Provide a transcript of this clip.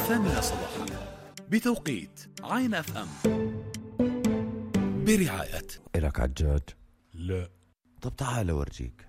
8 صباحا بتوقيت عين اف ام، برعاية. إلك عجاج؟ لا. طب تعال أورجيك.